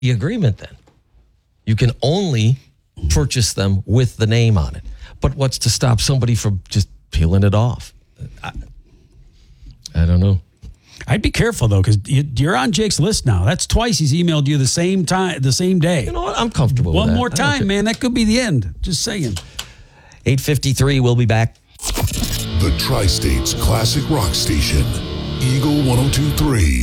the agreement then. You can only purchase them with the name on it. But what's to stop somebody from just peeling it off? I don't know. I'd be careful, though, because you're on Jake's list now. That's twice he's emailed you the same day. You know what? I'm comfortable with that. One more time, man. That could be the end. Just saying. 8:53, we'll be back. The Tri-State's classic rock station, Eagle 102.3.